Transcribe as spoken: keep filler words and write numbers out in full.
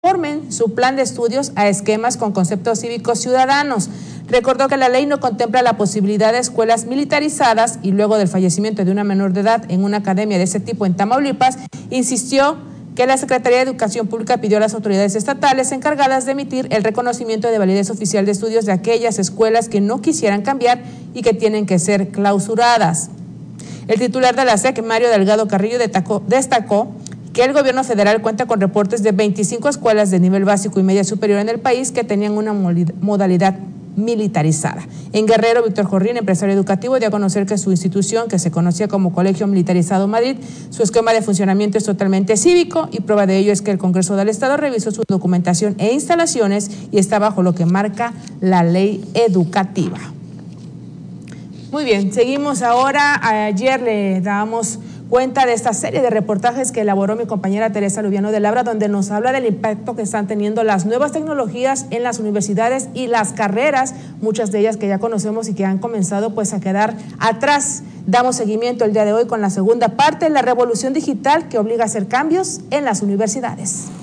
formen su plan de estudios a esquemas con conceptos cívicos ciudadanos. Recordó que la ley no contempla la posibilidad de escuelas militarizadas y luego del fallecimiento de una menor de edad en una academia de ese tipo en Tamaulipas, insistió que la Secretaría de Educación Pública pidió a las autoridades estatales encargadas de emitir el reconocimiento de validez oficial de estudios de aquellas escuelas que no quisieran cambiar y que tienen que ser clausuradas. El titular de la S E C, Mario Delgado Carrillo, destacó que el gobierno federal cuenta con reportes de veinticinco escuelas de nivel básico y media superior en el país que tenían una modalidad militarizada. En Guerrero, Víctor Jorrín, empresario educativo, dio a conocer que su institución, que se conocía como Colegio Militarizado Madrid, su esquema de funcionamiento es totalmente cívico y prueba de ello es que el Congreso del Estado revisó su documentación e instalaciones y está bajo lo que marca la ley educativa. Muy bien, seguimos ahora. Ayer le dábamos cuenta de esta serie de reportajes que elaboró mi compañera Teresa Lubiano de Labra, donde nos habla del impacto que están teniendo las nuevas tecnologías en las universidades y las carreras, muchas de ellas que ya conocemos y que han comenzado pues a quedar atrás. Damos seguimiento el día de hoy con la segunda parte, la revolución digital que obliga a hacer cambios en las universidades.